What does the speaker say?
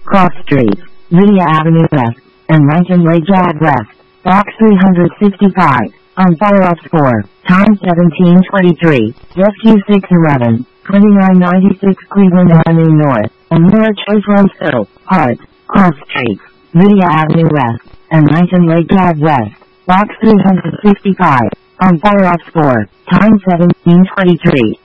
Cross Street, Lydia Avenue West, and Rankin Lake Drive West, Box 365, on follow-up score, time 1723, Rescue 611, 2996 Cleveland Avenue North, and Norwich Road, Hart, Cross Street, Lydia Avenue West, and Rankin Lake Drive West, Box 365, on follow-up score, time 1723.